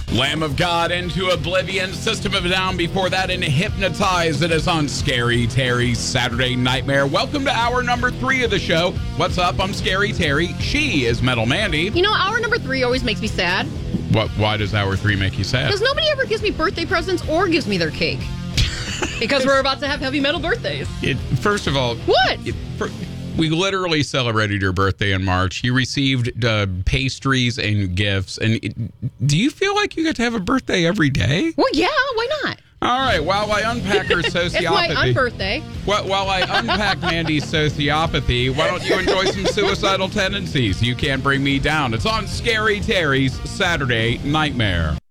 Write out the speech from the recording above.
Lamb of God into Oblivion, System of a Down before that, and Hypnotize. It is on Scary Terry's Saturday Nightmare. Welcome to hour number 3 of the show. What's up? I'm Scary Terry. She is Metal Mandy. You know, hour number 3 always makes me sad. Why does hour 3 make you sad? Because nobody ever gives me birthday presents or gives me their cake. Because we're about to have heavy metal birthdays. First of all... What? We literally celebrated your birthday in March. You received pastries and gifts. And do you feel like you get to have a birthday every day? Well, yeah, why not? All right, while I unpack her sociopathy... It's my unbirthday. While I unpack Mandy's sociopathy, why don't you enjoy some suicidal tendencies? You Can't Bring Me Down. It's on Scary Terry's Saturday Nightmare.